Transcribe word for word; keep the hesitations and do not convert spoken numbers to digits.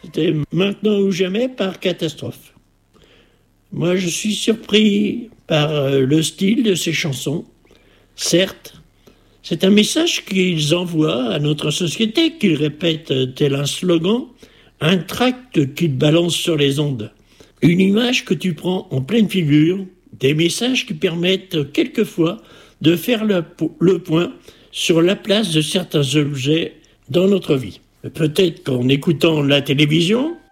C'était maintenant ou jamais par catastrophe. Moi, je suis surpris par le style de ces chansons. Certes, c'est un message qu'ils envoient à notre société, qu'ils répètent tel un slogan, un tract qu'ils balancent sur les ondes. Une image que tu prends en pleine figure, des messages qui permettent quelquefois de faire le, le point sur la place de certains objets dans notre vie. Peut-être qu'en écoutant la télévision,